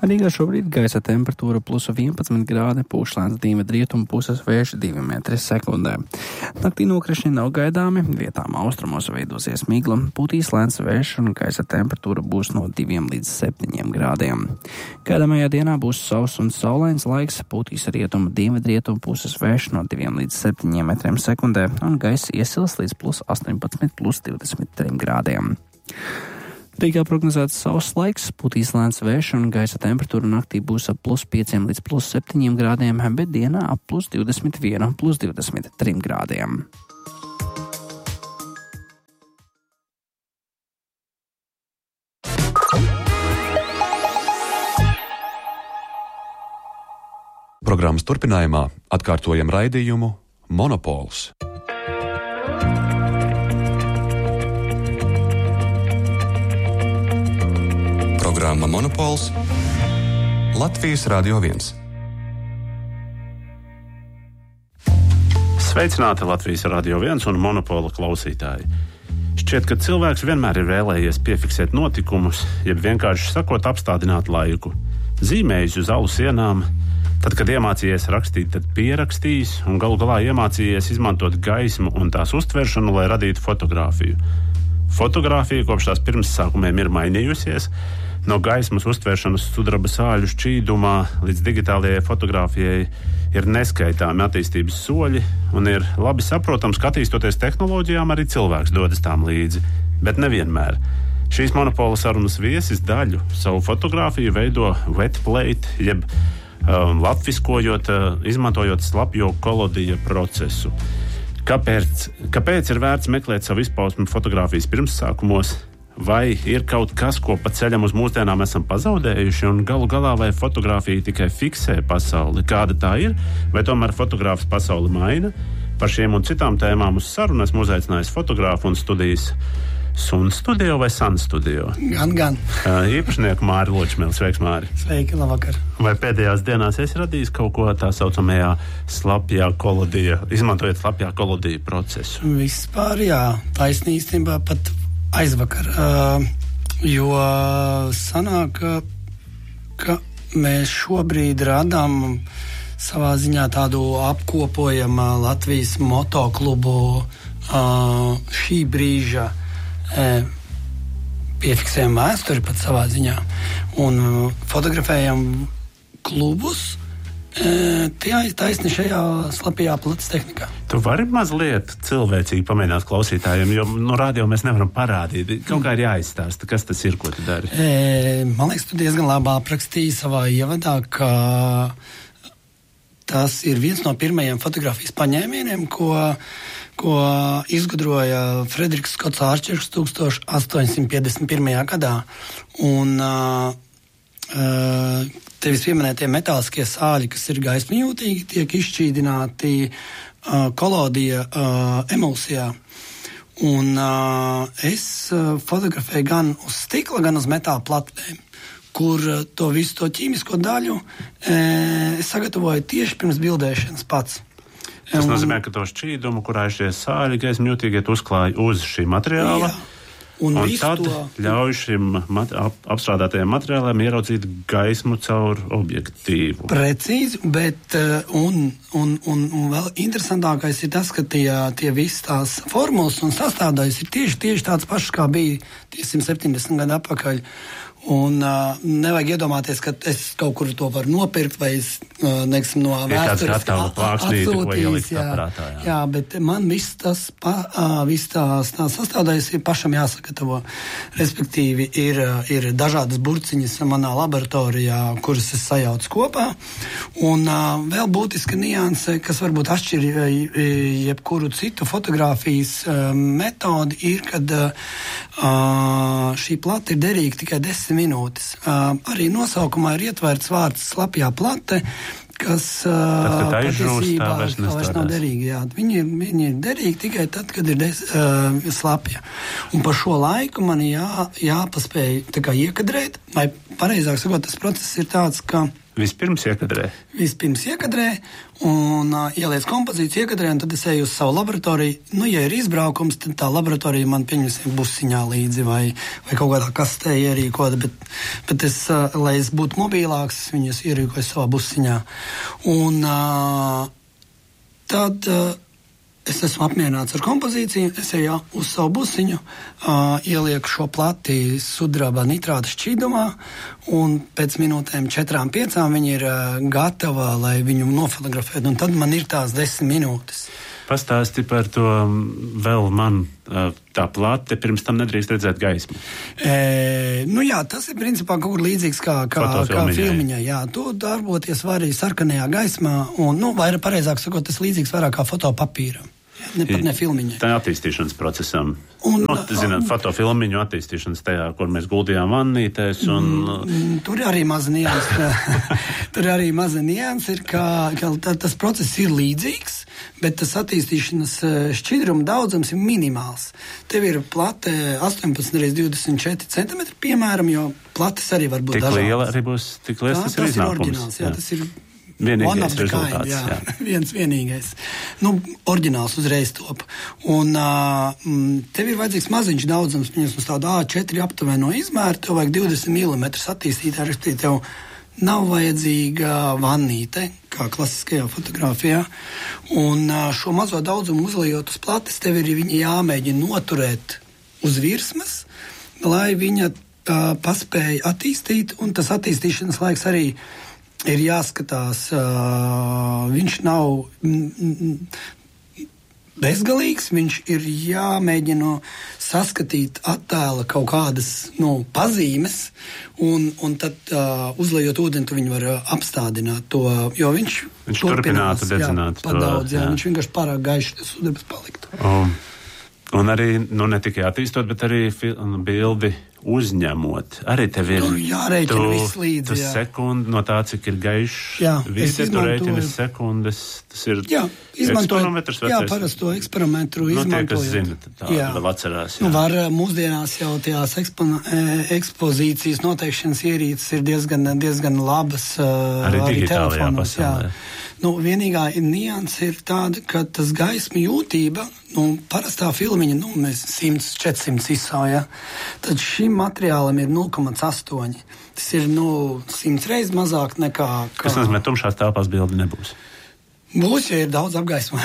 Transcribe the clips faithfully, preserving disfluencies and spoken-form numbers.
Rīgā šobrīd gaisa temperatūra plus vienpadsmit grādi, pūš lēns dienvidu rietumu puses vējš divi metri sekundē. Naktī nokrišņi nav gaidāmi, vietām austrumos veidosies migla, pūtīs lēns vējš un gaisa temperatūra būs no diviem līdz septiņiem grādiem. Gaidāmajā dienā būs sauss un saulains laiks, pūtīs rietumu dienvidu rietumu puses vējš no diviem līdz septiņiem metriem sekundē un gaisa iesils līdz plus astoņpadsmit, plus divdesmit trim grādiem. Rīgā prognozēts sauss laiks, pūtīs lēns vējš un gaisa temperatūra naktī būs ap plus pieciem līdz plus septiņiem grādiem, bet dienā ap plus divdesmit vienu, plus divdesmit trim grādiem. Programmas turpinājumā atkārtojam raidījumu Monopols. Programma Monopols Latvijas Radio viens. Sveicināti Latvijas Radio viens un Monopola klausītāji. Šķiet, ka cilvēks vienmēr ir vēlējies piefiksēt notikumus, jeb vienkārši sakot apstādināt laiku. Zīmējis uz alu sienām, tad, kad iemācījies rakstīt, tad pierakstījis un galu galā iemācījies izmantot gaismu un tās uztveršanu, lai radītu fotogrāfiju. Fotogrāfija kopš tās pirmsākumiem ir mainījusies. No gaismas uztvēršanas sudraba sāļu šķīdumā līdz digitālajai fotogrāfijai ir neskaitāmi attīstības soļi, un ir labi saprotams, ka attīstoties tehnoloģijām arī cilvēks dodas tām līdzi, bet nevienmēr. Šīs Monopola sarunas viesis daļu savu fotogrāfiju veido wet plate, jeb um, latviskojot, uh, izmantojot slapjo kolodija procesu. Kāpēc, kāpēc ir vērts meklēt savu izpausmi fotogrāfijas pirmsākumos? Vai ir kaut kas, ko pa ceļam uz mūsdienām esam pazaudējuši, un galu galā vai fotogrāfija tikai fiksē pasauli? Kāda tā ir? Vai tomēr fotogrāfs pasauli maina? Par šiem un citām tēmām uz sarunu esmu uzaicinājis fotogrāfu un studijas Sun Studio vai Sun Studio? Gan, gan. Īpašnieku Māri Ločmēli. Sveiks, Māri. Sveiki, labvakar. Vai pēdējās dienās esi radījis kaut ko tā saucamajā slapjā kolodija, izmantojot slapjā kolodija procesu? Vispār jā, taisnība īstenībā pat aizvakar, uh, jo sanāk, ka, ka mēs šobrīd radām savā ziņā tādu apkopojam Latvijas motoklubu uh, šī brīža uh, piefiksējam vēsturi pat savā ziņā un uh, fotografējam klubus tie taisni šajā slapjā plats tehnikā. Tu vari mazliet cilvēcīgi pamēģināt klausītājiem, jo no radio mēs nevaram parādīt. Kaut kā ir jāizstāsta, kas tas ir, ko tu dari. E, man liekas, tu diezgan labi aprakstīji savā ievadā, ka tas ir viens no pirmajiem fotografijas paņēmieniem, ko, ko izgudroja Frederiks Skots Ārčers tūkstoš astoņsimt piecdesmit pirmajā gadā. Un uh, uh, tevis pieminētie metāliskie sāļi, kas ir gaismajūtīgi, tiek izšķīdināti uh, kolodija uh, emulsijā. Un uh, es uh, fotografēju gan uz stikla, gan uz metāla platnēm, kur uh, to visu to ķīmisko daļu uh, es sagatavoju tieši pirms bildēšanas pats. Tas un, nozīmē, ka to šķīdumu, kurā šie sāļi gaismajūtīgi uzklāja uz šī materiāla. Jā. Un, un tad to ļauj šim mat- ap- apstrādātajiem materiāliem ieraudzīt gaismu caur objektīvu. Precīzi, bet un, un, un, un vēl interesantākais ir tas, ka tie, tie visi tās formulas un sastāvdaļas ir tieši, tieši tāds pašs, kā bija tie simt septiņdesmit gadu atpakaļ. Un uh, nevajag iedomāties, ka es kaut kur to varu nopirkt, vai es, uh, neksim, no vēstures atsūtījis. Jā, jā. jā, bet man viss tas, pa, uh, viss tās, tās sastāvdaļas ir pašam jāsagatavo. Respektīvi, ir, ir dažādas burciņas manā laboratorijā, kuras es sajaucu kopā. Un uh, vēl būtiska nianse, kas varbūt atšķir jebkuru citu fotogrāfijas uh, metodi, ir, kad uh, šī plata ir derīga tikai desmit minūtes. Uh, arī nosaukumā ir ietverts vārds slapjā plate, kas uh, patiesībā vairs nav derīga. Jā. Viņi, ir, viņi ir derīgi tikai tad, kad ir des, uh, slapja. Un par šo laiku man jā, jāpaspēj tā kā iekadrēt, vai pareizāk sakot, tas process ir tāds, ka Vispirms iekadrē. Vispirms iekadrē un uh, ieliec kompozīciju iekadrē, un tad es eju uz savu laboratoriju. Nu, ja ir izbraukums, tad tā laboratorija man pieņemsim busiņā līdzi vai, vai kaut kādā kastē ierīkota, bet, bet es, uh, lai es būtu mobilāks, es viņus ierīkoju savā busiņā. Un uh, tad uh, es esmu apmierināts ar kompozīciju, es eju uz savu busiņu, uh, ielieku šo plati sudraba nitrāta šķīdumā, un pēc minūtēm četrām, piecām viņa ir uh, gatava, lai viņu nofotografētu, un tad man ir tās desmit minūtes. Pastāsti par to vēl man, uh, tā plate, pirms tam nedrīkst redzēt gaismu. E, nu jā, tas ir principā kaut kur līdzīgs kā, kā, kā filmiņai. Jā, tu darboties vari sarkanajā gaismā, un, nu, vai pareizāk sakot, tas līdzīgs vairāk kā fotopapīram. Ne pat ne filmiņai. Tā attīstīšanas procesam. Un, nu, zināt, fotofilmiņu attīstīšanas tajā, kur mēs guldījām vannītēs. Un... Mm, tur arī maza nians. tur arī maza nians ir, ka, ka tā, tas process ir līdzīgs, bet tas attīstīšanas šķidruma daudzums ir minimāls. Tev ir plate astoņpadsmit reiz divdesmit četri centimetri, piemēram, jo plates arī var būt tik dažādas. Tik liela arī būs, tik liels tas, tas ir iznākums. Oriģināls, jā, jā. Tas ir vienīgais rezultāts. Kind, jā. Jā. Viens vienīgais. Nu, oriģināls uzreiz top. Un uh, tev ir vajadzīgs maziņš daudzums, viņas uz tādu A četri aptuveno izmēru, tev vajag divdesmit milimetrus attīstītā, respektīvi tev nav vajadzīga vannīte, kā klasiskajā fotografijā. Un uh, šo mazo daudzumu uzliejot uz plates, tev ir viņa jāmēģina noturēt uz virsmas, lai viņa uh, paspēja attīstīt, un tas attīstīšanas laiks arī ir jāskatās, uh, viņš nav mm, bezgalīgs, viņš ir jāmēģina saskatīt attēla kaut kādas nu, pazīmes, un, un tad uh, uzlejot ūdeni, tu viņu var uh, apstādināt to, jo viņš, viņš turpinātu dedzināt. Jā, daudz, jā. Jā. Viņš vienkārši pārāk gaiši tas sudrabs paliktu. Um. Un arī, nu, ne tikai attīstot, bet arī bildi uzņemot. Arī tev ir... Nu, jārēķina viss līdzi, tu jā. Sekundi no tā, cik ir gaišs. Jā, visi tu rēķini sekundes. Tas ir jā, eksperimentrs vecais. Jā, parasto eksperimentu nu, izmantojot. Tie, kas zina, tā jā. Vēl atcerās. Jā. Nu, var mūsdienās jau tajās ekspona, ekspozīcijas noteikšanas ierīces ir diezgan, diezgan labas. Arī, arī digitālajā pasaulē. Jā. Nu, vienīgā nians ir tāda, ka tas gaisma jūtība, nu, parastā filmiņa, nu, mēs simts četrsimt izsauja, tad šim materiālam ir nulle komats astoņi. Tas ir, nu, simts reiz mazāk nekā... Kā... Kas nozīmē, tumšās telpās bildi nebūs? Būs, ja ir daudz apgaismu.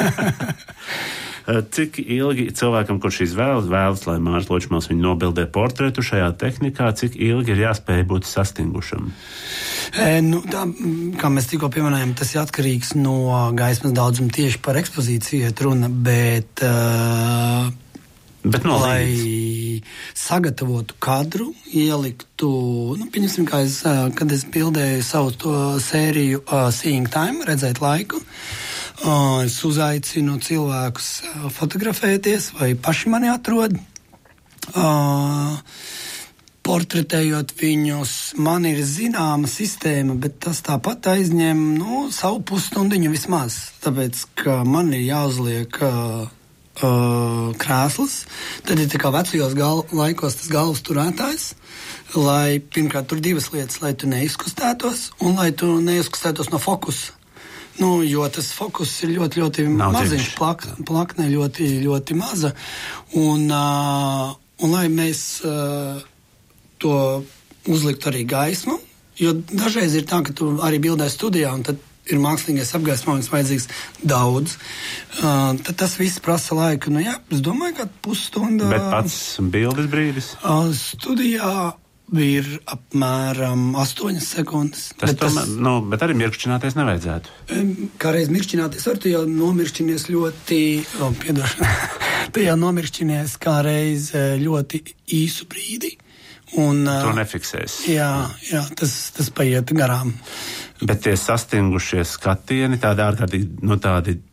Cik ilgi cilvēkam, kurš izvēlas, vēlas, lai Māris Ločmals viņu nobildē portretu šajā tehnikā, cik ilgi ir jāspēj būt sastingušam? E, nu, tā, kā mēs tikko pieminējām, tas ir atkarīgs no gaismas daudzuma, tieši par ekspozīciju iet runa, bet, uh, bet no lai līdz. sagatavotu kadru, ieliktu, nu, pieņemsim, kā es, uh, kad es bildēju savu to sēriju uh, Seeing Time, redzēt laiku, Uh, es uzaicinu cilvēkus uh, fotografēties, vai paši mani atrod. Uh, portretējot viņus, man ir zināma sistēma, bet tas tāpat aizņem nu, savu pusstundiņu vismaz. Tāpēc, ka man ir jāuzliek uh, uh, krēsls, tad ir tā kā vecajos gal- laikos tas galvas turētājs, lai pirmkārt tur divas lietas, lai tu neizkustētos un lai tu neizkustētos no fokusa. Nu, jo tas fokus ir ļoti, ļoti Nav maziņš, dziļš. plak, plakne ļoti, ļoti maza. Un, uh, un lai mēs uh, to uzliktu arī gaismu, jo dažreiz ir tā, ka tu arī bildē studijā, un tad ir mākslīgais apgaismojums vajadzīgs daudz. Uh, tad tas viss prasa laiku. Nu jā, es domāju, ka pusstunda... Bet pats bildes brīdis? Uh, studijā ir apmēram astoņas sekundes. Tas bet, tomēr, tas, nu, bet arī mirkšķināties nevajadzētu. kā reiz mirkšķināties var, tu jau nomirkšķinies ļoti, oh, piedošana, tu jau nomirkšķinies kā reiz ļoti īsu brīdi. Un, to nefiksēs. Jā, jā tas, tas paiet garām. Bet tie sastingušie skatieni, tādi ārkārtīgi, nu tādi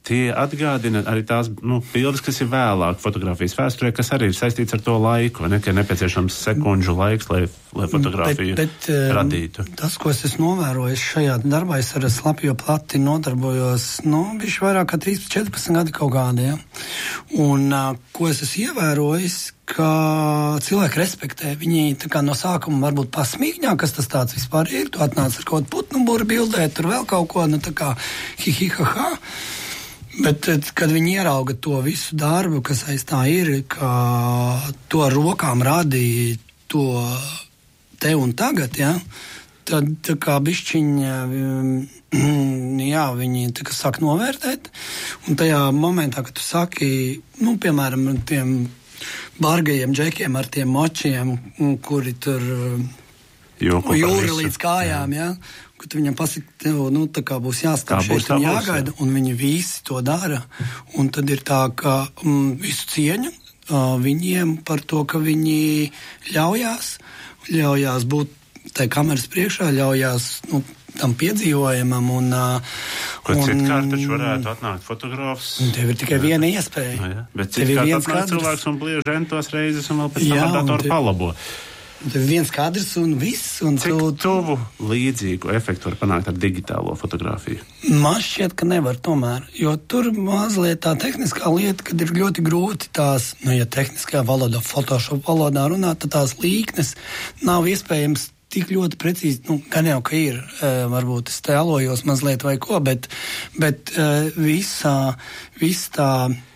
tie atgādina arī tās nu, bildes, kas ir vēlāk fotografijas vēsturē, kas arī ir saistīts ar to laiku, ne, ka ir nepieciešams sekundžu laiks, lai, lai fotografiju bet, bet, radītu. Tas, ko es esmu novērojis šajā darbā, es ar slapjo plati nodarbojos, nu, bišķi vairāk kā trīspadsmit, četrpadsmit gadi kaut kādi, ja. Un, ko es esmu ievērojis, ka cilvēki respektē, viņi tā kā no sākuma varbūt pasmīgņā, kas tas tāds vispār ir, tu atnāc ar kaut putnu buru bildē, tur vēl kaut ko, nu tā kā hi hi ha ha. Bet, kad viņi ierauga to visu darbu, kas aiz tā ir, ka to ar rokām radīja to te un tagad, ja, tad tā kā bišķiņa, jā, viņi tā kā sāk novērtēt. Un tajā momentā, kad tu saki, nu, piemēram, tiem bargajiem džekiem ar tiem močiem, kuri tur jūri līdz kājām, jā. Ja, kad viņam pasaka, tev, nu, tā kā būs jāstāv šeit un jāgaida, un viņi visi to dara. Un tad ir tā, ka mm, visu cieņu uh, viņiem par to, ka viņi ļaujās, ļaujās būt tai kameras priekšā, ļaujās, nu, tam piedzīvojumam. Un, uh, Ko citkārt taču varētu atnākt fotogrāfs? Tev ir tikai viena iespēja. No, jā. Bet citkārt atnāk kadrs. Cilvēks un bliež entos reizes un vēl pēc tam ar datoru palabo. Tev ir viens kadrs un viss. Un cik tu, tuvu līdzīgu efektu var panākt ar digitālo fotografiju? Man šķiet, ka nevar tomēr, jo tur mazliet tā tehniskā lieta, kad ir ļoti grūti tās, nu, ja tehniskajā valodā, Photoshop valodā runāt, tad tās līknes nav iespējams tik ļoti precīzi, nu, gan jau, ka ir, e, varbūt es tēlojos mazliet vai ko, bet, bet e, visā, viss tā,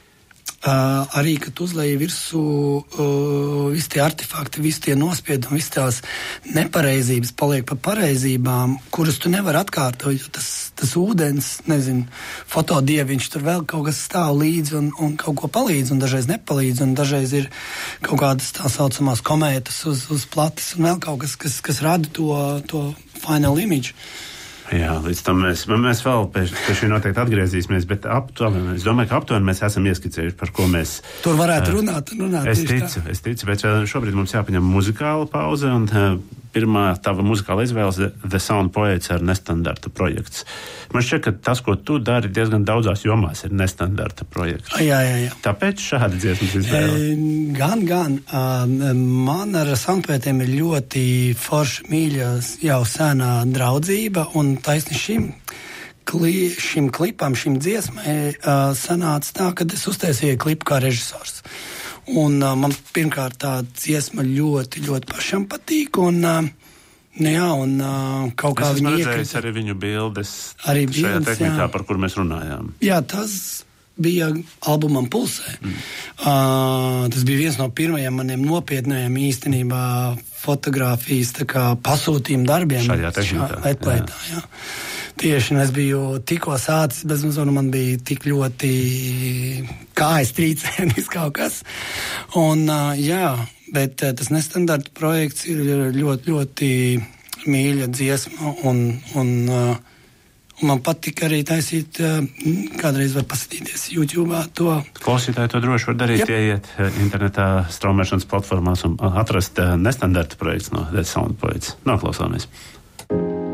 Uh, arī, kad uzlēja virsū uh, visi tie artefakti, visi tie nospiedumi, visi tās nepareizības paliek pa pareizībām, kuras tu nevar atkārtot, jo tas, tas ūdens, nezinu, fotodieviņš tur vēl kaut kas stāv līdzi un, un kaut ko palīdz, un dažreiz nepalīdz, un dažreiz ir kaut kādas tā saucamās komētas uz, uz plates, un vēl kaut kas, kas, kas rada to, to final image. Jā, līdz tam mēs, mēs vēl pie, pie šī noteikti atgriezīsimies, bet aptuveni, es domāju, ka aptuveni mēs esam ieskicējuši, par ko mēs... Tur varētu runāt, runāt. Es ticu, es ticu, bet šobrīd mums jāpaņem muzikāla pauze, un pirmā tava muzikāla izvēles The Sound Poets ar nestandarta projekts. Man šķiet, ka tas, ko tu dari diezgan daudzās jomās, ir nestandarta projekts. Jā, jā, jā. Tāpēc šādi dziesmas izvēle? E, gan, gan. Uh, man ar Sound Poetiem ir ļoti forša mīļa jau senā draudzība, un taisni šim, kli, šim klipam, šim dziesmai uh, sanāca tā, kad es uztaisīju klipu kā režisors. Un uh, man pirmkārt tā dziesma ļoti, ļoti pašam patīk, un, uh, nu jā, un uh, kaut kā viņi iekrita. Es esmu redzējis arī viņu bildes arī šajā bildes, tehnikā, jā. Par kur mēs runājām. Jā, tas bija albumam Pulsē. Mm. Uh, tas bija viens no pirmajiem maniem nopietnējiem īstenībā fotogrāfijas tā kā pasūtījuma darbiem. Šajā tehnikā. Šā, jā. Jā. Tieši, un es biju tikko sācis, bez mazliet man bija tik ļoti kājas trīcēnis kaut kas. Un, uh, jā, bet uh, tas nestandarta projekts ir ļoti, ļoti mīļa dziesma, un, un, uh, un man patika arī taisīt, uh, kādreiz var paskatīties YouTube'ā to. Klausītāji to droši var darīt, ieiet internetā straumēšanas platformās un atrast uh, nestandarta projekts no The Sound Poets. Noklausāmies.